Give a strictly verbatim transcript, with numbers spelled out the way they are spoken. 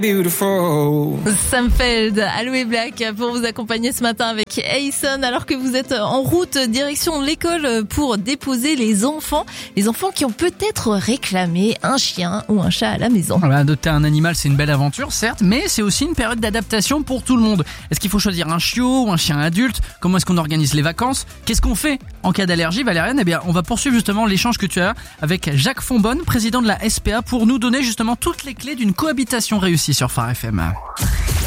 Beautiful. Sam Feld, Aloe Black pour vous accompagner ce matin avec Ayson alors que vous êtes en route direction l'école pour déposer les enfants. Les enfants qui ont peut-être réclamé un chien ou un chat à la maison. Voilà, adopter un animal, c'est une belle aventure, certes, mais c'est aussi une période d'adaptation pour tout le monde. Est-ce qu'il faut choisir un chiot ou un chien adulte? Comment est-ce qu'on organise les vacances? Qu'est-ce qu'on fait en cas d'allergie, Valériane? Eh bien, on va poursuivre justement l'échange que tu as avec Jacques Fonbonne, président de la S P A, pour nous donner justement toutes les clés d'une cohabitation réussie sur Phare F M.